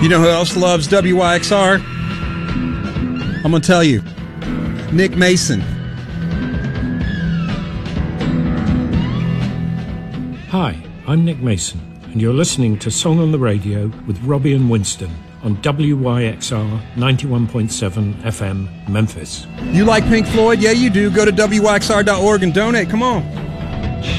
You know who else loves WYXR? I'm going to tell you. Nick Mason. Hi, I'm Nick Mason, and you're listening to Song on the Radio with Robbie and Winston on WYXR 91.7 FM, Memphis. You like Pink Floyd? Yeah, you do. Go to WYXR.org and donate. Come on.